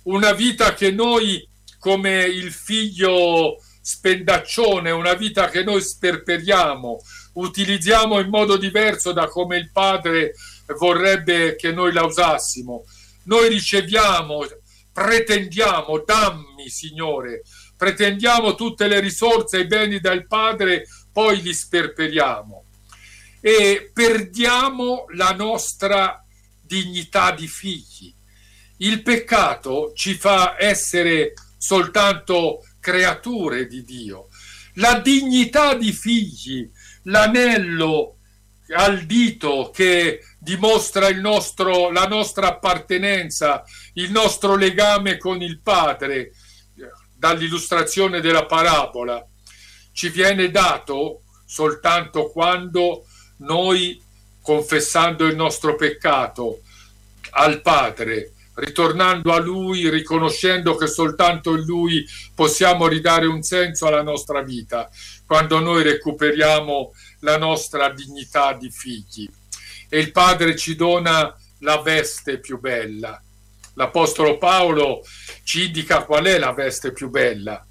una vita che noi, come il figlio spendaccione, una vita che noi sperperiamo, utilizziamo in modo diverso da come il Padre vorrebbe che noi la usassimo. Noi riceviamo, pretendiamo, dammi Signore, pretendiamo tutte le risorse e i beni dal Padre, poi li sperperiamo e perdiamo la nostra dignità di figli. Il peccato ci fa essere soltanto creature di Dio. La dignità di figli, l'anello al dito che dimostra la nostra appartenenza, il nostro legame con il Padre, dall'illustrazione della parabola, ci viene dato soltanto quando noi, confessando il nostro peccato al Padre, ritornando a Lui, riconoscendo che soltanto in Lui possiamo ridare un senso alla nostra vita, quando noi recuperiamo la nostra dignità di figli. E il Padre ci dona la veste più bella. L'Apostolo Paolo ci indica qual è la veste più bella.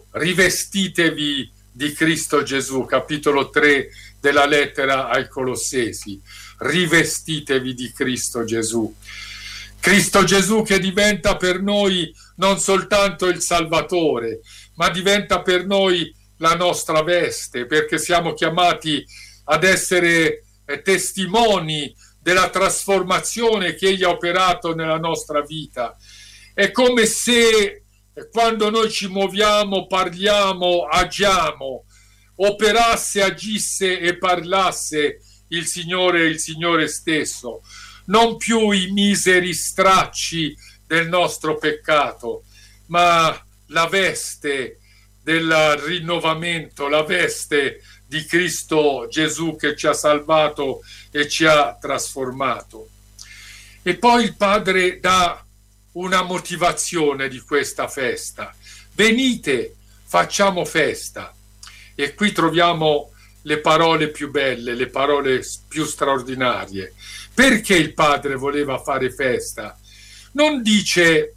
Rivestitevi di Cristo Gesù, capitolo 3 della lettera ai Colossesi. Rivestitevi di Cristo Gesù. Cristo Gesù che diventa per noi non soltanto il Salvatore, ma diventa per noi la nostra veste, perché siamo chiamati ad essere testimoni della trasformazione che Egli ha operato nella nostra vita. È come se quando noi ci muoviamo, parliamo, agiamo, operasse, agisse e parlasse il Signore stesso, non più i miseri stracci del nostro peccato, ma la veste del rinnovamento, la veste di Cristo Gesù che ci ha salvato e ci ha trasformato. E poi il Padre dà una motivazione di questa festa. Venite, facciamo festa. E qui troviamo le parole più belle, le parole più straordinarie. Perché il Padre voleva fare festa? Non dice,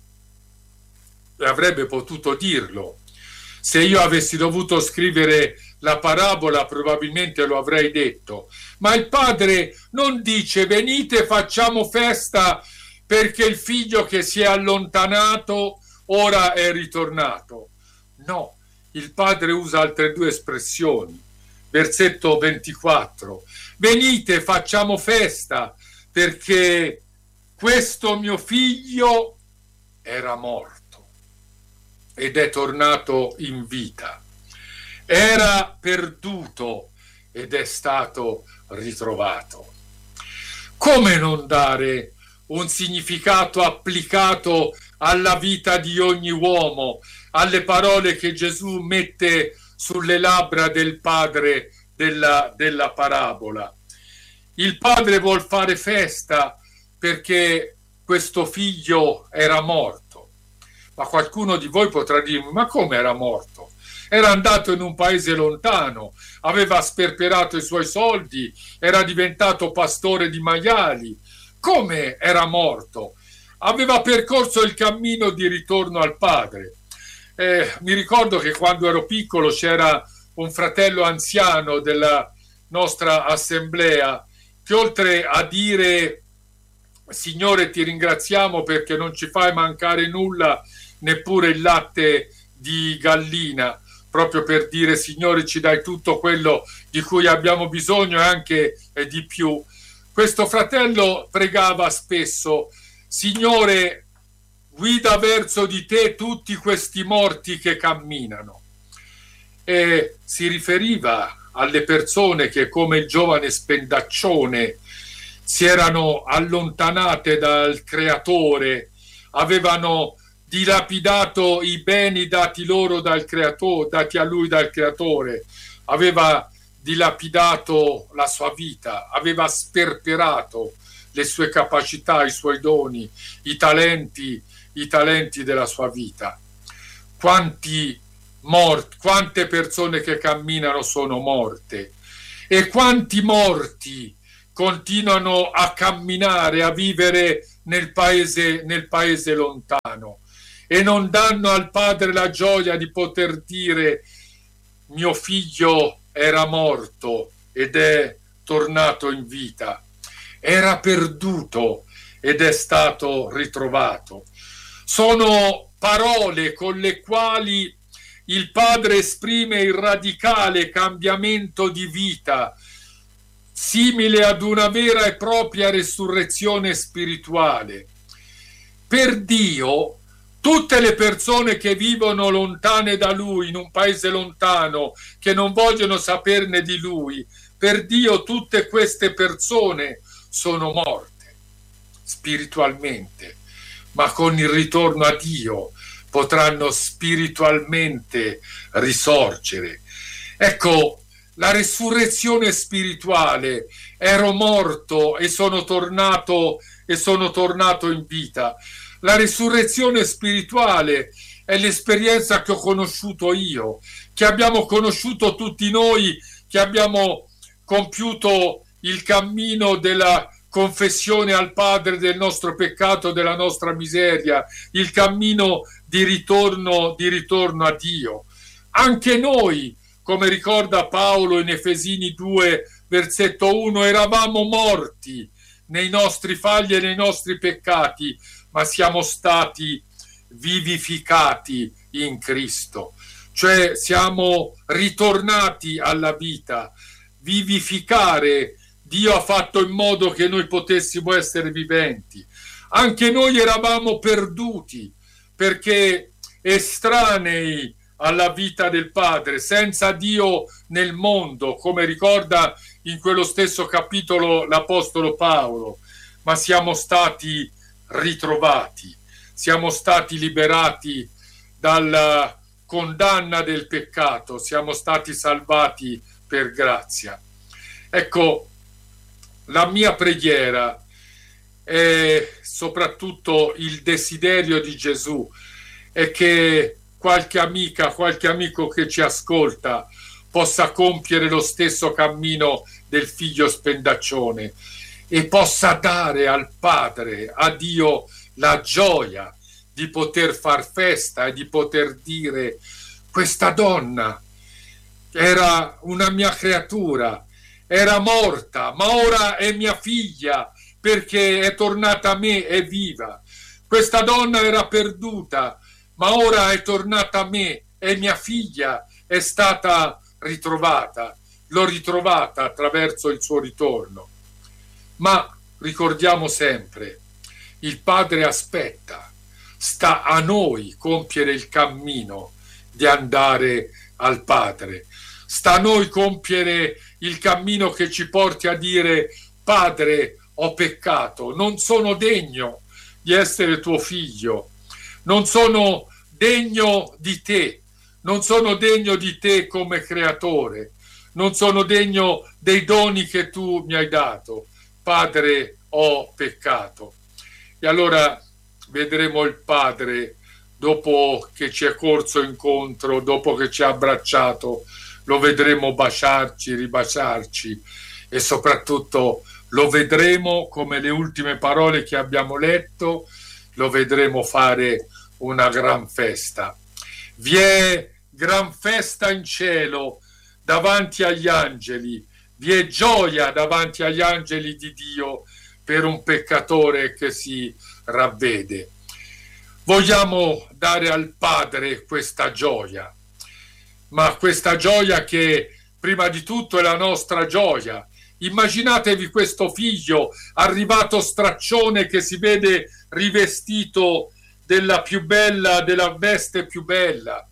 avrebbe potuto dirlo, se io avessi dovuto scrivere la parabola probabilmente lo avrei detto, ma il Padre non dice venite facciamo festa perché il figlio che si è allontanato ora è ritornato. No, il Padre usa altre due espressioni. Versetto 24, venite facciamo festa perché questo mio figlio era morto ed è tornato in vita, era perduto ed è stato ritrovato. Come non dare un significato applicato alla vita di ogni uomo, alle parole che Gesù mette sulle labbra del Padre della parabola? Il Padre vuol fare festa perché questo figlio era morto. Ma qualcuno di voi potrà dirmi, ma come era morto? Era andato in un paese lontano, aveva sperperato i suoi soldi, era diventato pastore di maiali. Come era morto? Aveva percorso il cammino di ritorno al Padre. Mi ricordo che quando ero piccolo c'era un fratello anziano della nostra assemblea che oltre a dire Signore ti ringraziamo perché non ci fai mancare nulla, neppure il latte di gallina, proprio per dire Signore ci dai tutto quello di cui abbiamo bisogno e anche di più. Questo fratello pregava spesso Signore guida verso di te tutti questi morti che camminano, e si riferiva alle persone che come il giovane spendaccione si erano allontanate dal Creatore, avevano dilapidato i beni dati loro dal Creatore, dati a lui dal Creatore, aveva dilapidato la sua vita, aveva sperperato le sue capacità, i suoi doni, i talenti della sua vita. Quante persone che camminano sono morte e quanti morti continuano a camminare, a vivere nel paese lontano. e non danno al padre la gioia di poter dire: mio figlio era morto ed è tornato in vita, era perduto ed è stato ritrovato. Sono parole con le quali il padre esprime il radicale cambiamento di vita, simile ad una vera e propria resurrezione spirituale. Per Dio, tutte le persone che vivono lontane da Lui, in un paese lontano, che non vogliono saperne di Lui, per Dio tutte queste persone sono morte spiritualmente, ma con il ritorno a Dio potranno spiritualmente risorgere. Ecco, la resurrezione spirituale: ero morto e sono tornato in vita. La resurrezione spirituale è l'esperienza che ho conosciuto io, che abbiamo conosciuto tutti noi, che abbiamo compiuto il cammino della confessione al Padre del nostro peccato, della nostra miseria, il cammino di ritorno a Dio. Anche noi, come ricorda Paolo in Efesini 2, versetto 1, eravamo morti nei nostri falli e nei nostri peccati, ma siamo stati vivificati in Cristo. Cioè siamo ritornati alla vita. Vivificare, Dio ha fatto in modo che noi potessimo essere viventi. Anche noi eravamo perduti, perché estranei alla vita del Padre, senza Dio nel mondo, come ricorda in quello stesso capitolo l'Apostolo Paolo, ma siamo stati ritrovati, siamo stati liberati dalla condanna del peccato, siamo stati salvati per grazia. Ecco, la mia preghiera è soprattutto il desiderio di Gesù, è che qualche amica, qualche amico che ci ascolta possa compiere lo stesso cammino del figlio spendaccione e possa dare al Padre, a Dio, la gioia di poter far festa e di poter dire: questa donna era una mia creatura, era morta, ma ora è mia figlia perché è tornata a me, è viva. Questa donna era perduta, ma ora è tornata a me, è mia figlia, è stata ritrovata. L'ho ritrovata attraverso il suo ritorno. Ma ricordiamo sempre, il Padre aspetta, sta a noi compiere il cammino di andare al Padre. Sta a noi compiere il cammino che ci porti a dire: Padre, ho peccato, non sono degno di essere tuo figlio, non sono degno di te, non sono degno di te come creatore, non sono degno dei doni che tu mi hai dato. Padre, ho peccato. E allora vedremo il Padre, dopo che ci è corso incontro, dopo che ci ha abbracciato, lo vedremo baciarci, ribaciarci, e soprattutto lo vedremo, come le ultime parole che abbiamo letto, lo vedremo fare una gran festa. Vi è gran festa in cielo davanti agli angeli, vi è gioia davanti agli angeli di Dio per un peccatore che si ravvede. Vogliamo dare al Padre questa gioia, ma questa gioia che prima di tutto è la nostra gioia. Immaginatevi questo figlio arrivato straccione che si vede rivestito della più bella, della veste più bella,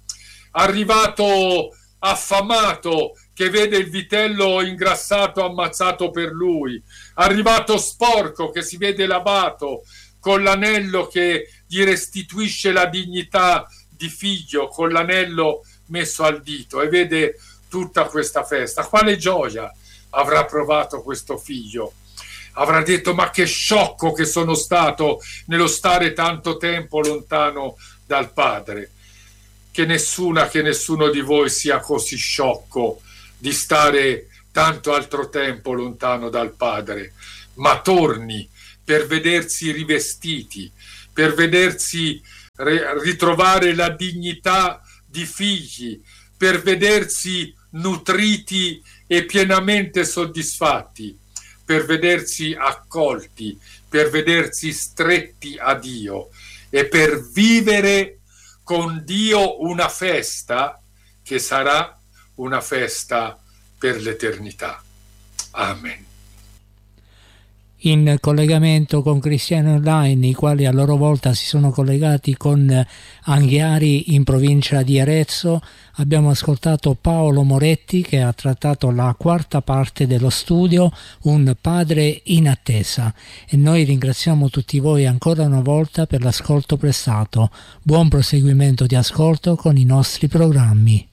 arrivato affamato che vede il vitello ingrassato ammazzato per lui, arrivato sporco che si vede lavato con l'anello che gli restituisce la dignità di figlio, con l'anello messo al dito, e vede tutta questa festa. Quale gioia avrà provato questo figlio? Avrà detto: ma che sciocco che sono stato nello stare tanto tempo lontano dal Padre. Che nessuno di voi sia così sciocco di stare tanto altro tempo lontano dal Padre, ma torni per vedersi rivestiti, per vedersi ritrovare la dignità di figli, per vedersi nutriti e pienamente soddisfatti, per vedersi accolti, per vedersi stretti a Dio e per vivere con Dio una festa che sarà una festa per l'eternità. Amen. In collegamento con Cristiani Online, i quali a loro volta si sono collegati con Anghiari in provincia di Arezzo, abbiamo ascoltato Paolo Moretti che ha trattato la quarta parte dello studio Un padre in attesa, e noi ringraziamo tutti voi ancora una volta per l'ascolto prestato. Buon proseguimento di ascolto con i nostri programmi.